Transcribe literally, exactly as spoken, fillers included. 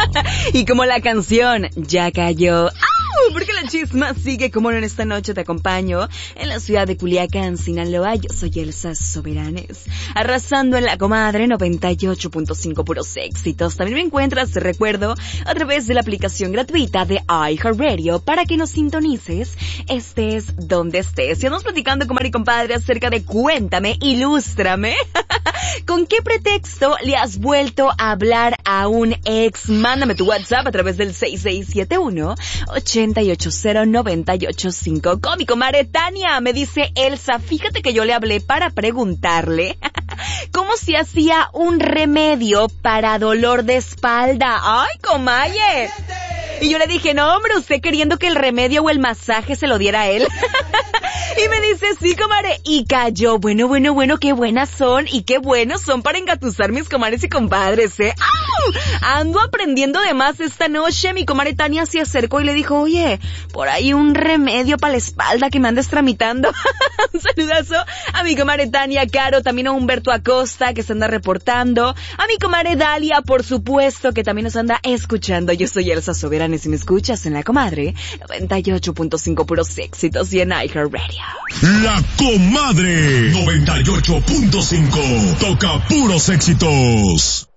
Y como la canción ya cayó. ¡Au! Porque la chisma sigue, como no, en esta noche te acompaño en la ciudad de Culiacán, Sinaloa. Yo soy Elsa Soberanes, arrasando en la comadre noventa y ocho punto cinco, puros éxitos. También me encuentras, te recuerdo, a través de la aplicación gratuita de iHeartRadio para que nos sintonices, estés donde estés. Y andamos platicando, comadre y compadre, acerca de Cuéntame, ilústrame. ¿Con qué pretexto le has vuelto a hablar a un ex? Mándame tu WhatsApp a través del seis seis siete uno, ocho ocho cero, nueve ocho cinco. Con mi comadre Tania, me dice Elsa, fíjate que yo le hablé para preguntarle cómo se hacía un remedio para dolor de espalda. ¡Ay, comaye! Y yo le dije, no, hombre, usted queriendo que el remedio o el masaje se lo diera a él. Y me dice, sí, comadre. Y cayó. Bueno, bueno, bueno, qué buenas son. Y qué buenos son para engatusar mis comadres y compadres, ¿eh? ¡Au! Ando aprendiendo de más esta noche. Mi comadre Tania se acercó y le dijo, oye, por ahí un remedio para la espalda que me andes tramitando. Un saludazo a mi comadre Tania Caro, también a Humberto Acosta, que se anda reportando. A mi comadre Dalia, por supuesto, que también nos anda escuchando. Yo soy Elsa Soberanes y me escuchas en la comadre noventa y ocho punto cinco, puros éxitos, y en iHeartRadio. La comadre noventa y ocho punto cinco toca puros éxitos.